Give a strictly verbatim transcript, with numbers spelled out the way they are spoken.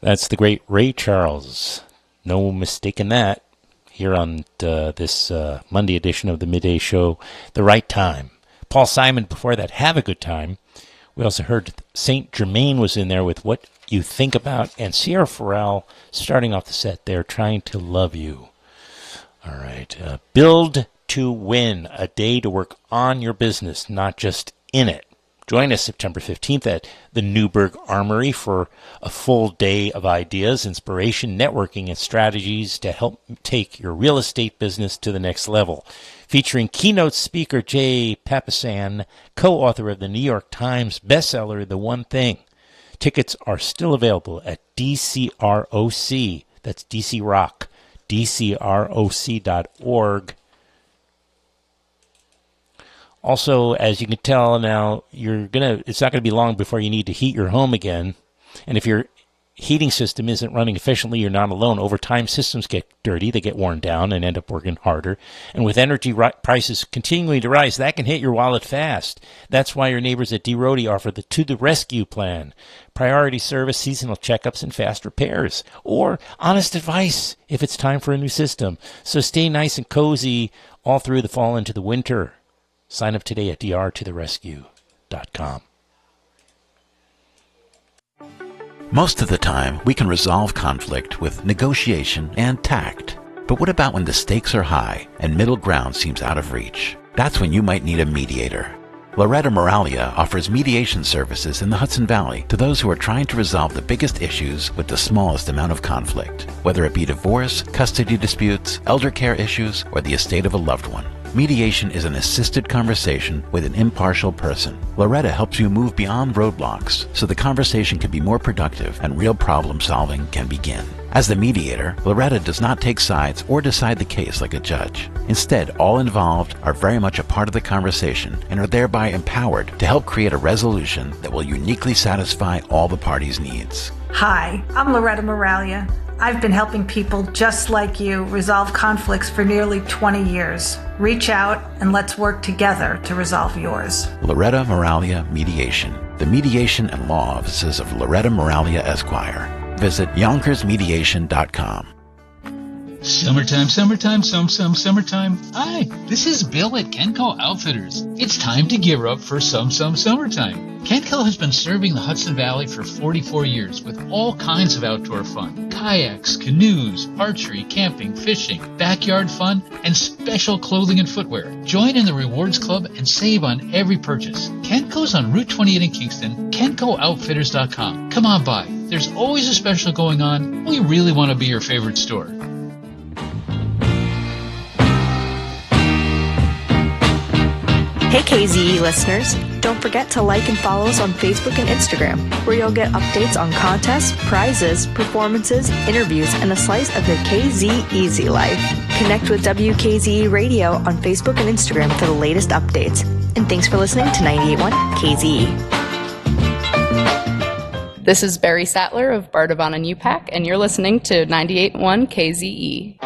That's the great Ray Charles. No mistaking that. Here on uh, this uh, Monday edition of the Midday Show, The Right Time. Paul Simon before that, Have a Good Time. We also heard Saint Germain was in there with What You Think About, and Sierra Farrell starting off the set there, Trying to Love You. All right. Uh, Build to Win, a day to work on your business, not just in it. Join us September fifteenth at the Newburgh Armory for a full day of ideas, inspiration, networking, and strategies to help take your real estate business to the next level. Featuring keynote speaker Jay Papasan, co-author of the New York Times bestseller, The One Thing. Tickets are still available at D C R O C, that's D C Rock, D C R O C dot org. Also, as you can tell now, you're gonna it's not going to be long before you need to heat your home again. And if your heating system isn't running efficiently, you're not alone. Over time, systems get dirty, they get worn down, and end up working harder. And with energy ri- prices continuing to rise, that can hit your wallet fast. That's why your neighbors at D-Rody offer the To The Rescue plan. Priority service, seasonal checkups, and fast repairs. Or honest advice if it's time for a new system. So stay nice and cozy all through the fall into the winter. Sign up today at D R to the rescue dot com. Most of the time, we can resolve conflict with negotiation and tact. But what about when the stakes are high and middle ground seems out of reach? That's when you might need a mediator. Loretta Moralia offers mediation services in the Hudson Valley to those who are trying to resolve the biggest issues with the smallest amount of conflict, whether it be divorce, custody disputes, elder care issues, or the estate of a loved one. Mediation is an assisted conversation with an impartial person. Loretta helps you move beyond roadblocks so the conversation can be more productive and real problem solving can begin. As the mediator, Loretta does not take sides or decide the case like a judge. Instead, all involved are very much a part of the conversation and are thereby empowered to help create a resolution that will uniquely satisfy all the parties' needs. Hi, I'm Loretta Moralia. I've been helping people just like you resolve conflicts for nearly twenty years. Reach out and let's work together to resolve yours. Loretta Moralia Mediation. The mediation and law offices of Loretta Moralia Esquire. Visit yonkers mediation dot com. Summertime, summertime, some, some, summertime. Hi, this is Bill at Kenco Outfitters. It's time to gear up for some, some, summertime. Kenco has been serving the Hudson Valley for forty-four years with all kinds of outdoor fun. Kayaks, canoes, archery, camping, fishing, backyard fun, and special clothing and footwear. Join in the Rewards Club and save on every purchase. Kenco's on Route twenty-eight in Kingston, kenco outfitters dot com. Come on by. There's always a special going on. We really want to be your favorite store. Hey K Z E listeners, don't forget to like and follow us on Facebook and Instagram, where you'll get updates on contests, prizes, performances, interviews, and a slice of the K Z Easy life. Connect with W K Z E Radio on Facebook and Instagram for the latest updates. And thanks for listening to ninety-eight point one K Z E. This is Barry Sattler of Bardavon and U PAC, and you're listening to ninety-eight point one K Z E.